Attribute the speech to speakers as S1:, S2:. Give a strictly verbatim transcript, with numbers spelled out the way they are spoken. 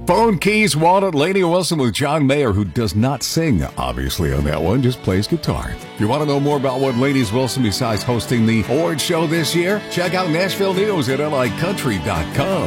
S1: Phone Keys, Walnut, Lainey Wilson with John Mayer, who does not sing, obviously, on that one, just plays guitar. If you want to know more about what Ladies Wilson besides hosting the award show this year, check out Nashville News at L I country dot com.